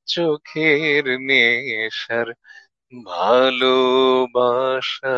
চোখের নেশার ভালোবাসা।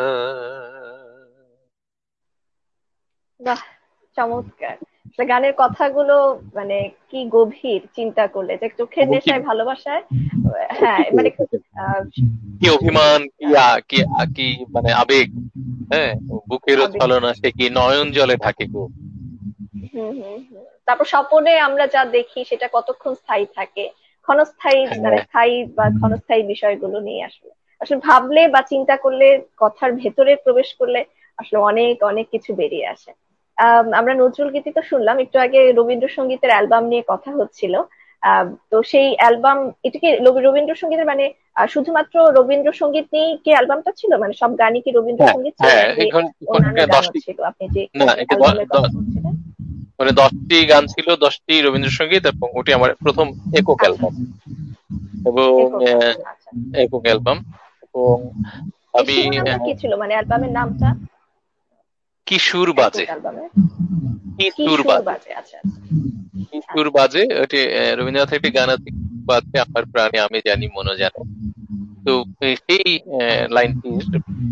বাহ, চমৎকার। আসলে গানের কথাগুলো মানে কি গভীর চিন্তা করলে, যে চোখের এবং কি নেশায় ভালোবাসায়। হ্যাঁ মানে আহ, কি অভিমান, কি কি কি মানে আবেগ। হ্যাঁ, বুকেরও আবেগ। ছলনা সে কি নয়ন জলে ঢাকে গো। তারপর স্বপনে আমরা যা দেখি সেটা কতক্ষণ স্থায়ী থাকে, ক্ষণস্থায়ী মানে হ্যাঁ, স্থায়ী বা ক্ষণস্থায়ী বিষয়গুলো নিয়ে আসলে আসলে ভাবলে বা চিন্তা করলে, কথার ভেতরে প্রবেশ করলে আসলে অনেক অনেক কিছু বেরিয়ে আসে। আমরা নজরুল গীতি তো শুনলাম, একটু আগে রবীন্দ্রসঙ্গীতের অ্যালবাম নিয়ে কথা হচ্ছিল। তো সেই অ্যালবাম, এটা কি রবীন্দ্রসঙ্গীতের মানে শুধুমাত্র রবীন্দ্রসঙ্গীত নিয়ে কি অ্যালবামটা ছিল, মানে সব গানই কি হ্যাঁ, রবীন্দ্রসঙ্গীত ছিল হ্যাঁ, নাকি এখন এখন অন্যান্য এটা গানও 10টি, ছিল, আপনি যে না এটা অ্যালবামের কথা বলছিলেন? মানে 10টি গান ছিল, 10টি রবীন্দ্রসঙ্গীত, এবং ওটি আমার প্রথম একক আচ্ছা অ্যালবাম। আচ্ছা, এবং একক অ্যালবাম, আচ্ছা। একক অ্যালবাম। এবং এই আমি শিরোনামটা কি ছিল, মানে অ্যালবামের নামটা? কিশোর একক বাজে, অ্যালবামের কি কিশোর সুর বাজে, বাজে, আচ্ছা আচ্ছা। কিশোর আচ্ছা বাজে ওটি। রবীন্দ্রনাথের একটি গান আছে, "কিশোর বাজে আমার প্রাণে আমি জানি মনে জানে"। তো সেই লাইনটির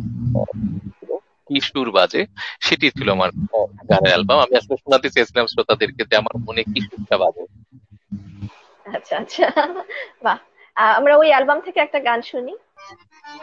কিশোর বাজে, সেটি ছিল আমার গানের অ্যালবাম। আমি আসলে শোনাতে চেয়েছিলাম শ্রোতাদেরকে যে আমার মনে কিশোরটা বাজে। আচ্ছা আচ্ছা। বাহ। আমরা ওই অ্যালবাম থেকে একটা গান শুনি।